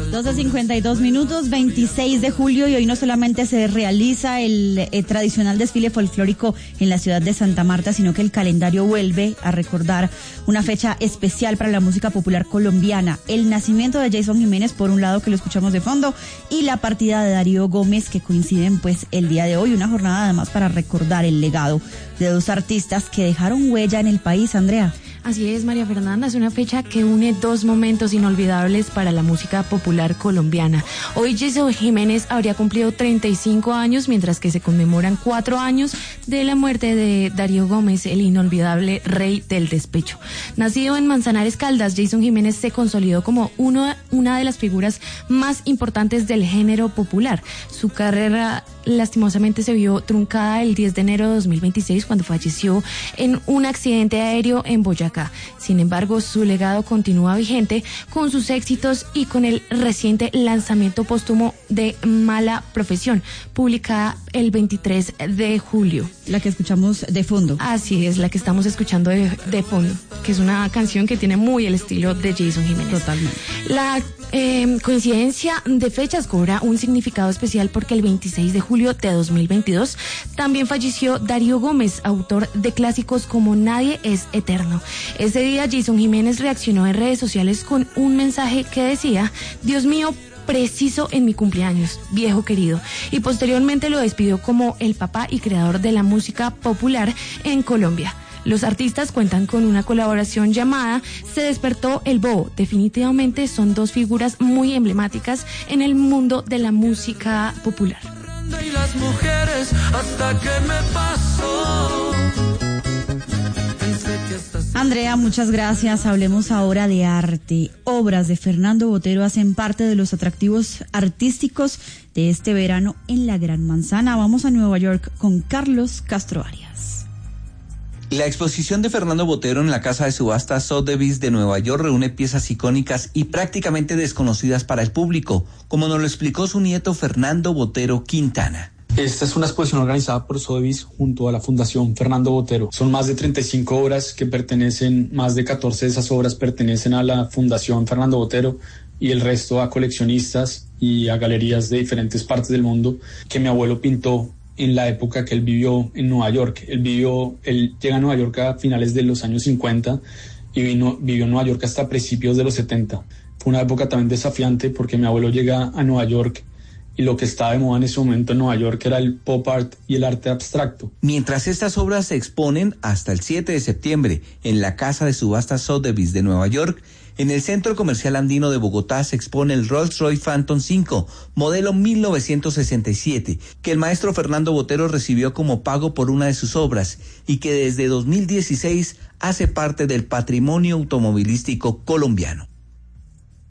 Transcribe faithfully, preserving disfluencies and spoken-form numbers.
doce cincuenta y dos minutos, veintiséis de julio, y hoy no solamente se realiza el eh, tradicional desfile folclórico en la ciudad de Santa Marta, sino que el calendario vuelve a recordar una fecha especial para la música popular colombiana, el nacimiento de Jason Jiménez, por un lado, que lo escuchamos de fondo, y la partida de Darío Gómez, que coinciden pues el día de hoy, una jornada además para recordar el legado de dos artistas que dejaron huella en el país. Andrea. Así es, María Fernanda, es una fecha que une dos momentos inolvidables para la música popular colombiana. Hoy Jason Jiménez habría cumplido treinta y cinco años, mientras que se conmemoran cuatro años de la muerte de Darío Gómez, el inolvidable rey del despecho. Nacido en Manzanares, Caldas, Jason Jiménez se consolidó como uno, una de las figuras más importantes del género popular. Su carrera lastimosamente se vio truncada el diez de enero de dos mil veintiséis cuando falleció en un accidente aéreo en Boyacá. Sin embargo, su legado continúa vigente con sus éxitos y con el reciente lanzamiento póstumo de Mala Profesión, publicada el veintitrés de julio. La que escuchamos de fondo. Así es, la que estamos escuchando de, de fondo, que es una canción que tiene muy el estilo de Jason Jiménez. Totalmente. La eh, coincidencia de fechas cobra un significado especial porque el veintiséis de julio de dos mil veintidós también falleció Darío Gómez, autor de clásicos como Nadie es Eterno. Ese día Jason Jiménez reaccionó en redes sociales con un mensaje que decía: Dios mío, preciso en mi cumpleaños, viejo querido, y posteriormente lo despidió como el papá y creador de la música popular en Colombia. Los artistas cuentan con una colaboración llamada Se despertó el bobo. Definitivamente son dos figuras muy emblemáticas en el mundo de la música popular. Y las mujeres hasta que me pasó. Andrea, muchas gracias. Hablemos ahora de arte. Obras de Fernando Botero hacen parte de los atractivos artísticos de este verano en la Gran Manzana. Vamos a Nueva York con Carlos Castro Arias. La exposición de Fernando Botero en la casa de subasta Sotheby's de Nueva York reúne piezas icónicas y prácticamente desconocidas para el público, como nos lo explicó su nieto Fernando Botero Quintana. Esta es una exposición organizada por Sotheby's junto a la Fundación Fernando Botero. Son más de treinta y cinco obras que pertenecen, más de catorce de esas obras pertenecen a la Fundación Fernando Botero y el resto a coleccionistas y a galerías de diferentes partes del mundo que mi abuelo pintó en la época que él vivió en Nueva York. Él vivió, él llega a Nueva York a finales de los años cincuenta y vino, vivió en Nueva York hasta principios de los setenta. Fue una época también desafiante porque mi abuelo llega a Nueva York y lo que estaba de moda en ese momento en Nueva York era el pop art y el arte abstracto. Mientras estas obras se exponen hasta el siete de septiembre en la casa de subasta Sotheby's de Nueva York, en el Centro Comercial Andino de Bogotá se expone el Rolls-Royce Phantom cinco, modelo mil novecientos sesenta y siete, que el maestro Fernando Botero recibió como pago por una de sus obras y que desde dos mil dieciséis hace parte del patrimonio automovilístico colombiano.